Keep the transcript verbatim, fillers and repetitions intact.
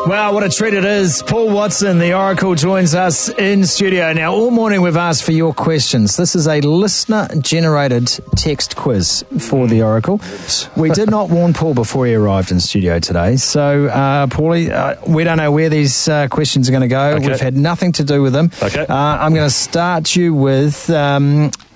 Wow, what a treat it is. Paul Watson, the Oracle, joins us in studio. Now, all morning we've asked for your questions. This is a listener-generated text quiz for the Oracle. We did not warn Paul before he arrived in studio today. So, uh, Paulie, uh, we don't know where these uh, questions are going to go. Okay. We've had nothing to do with them. Okay. Uh, I'm going to start you with... Um,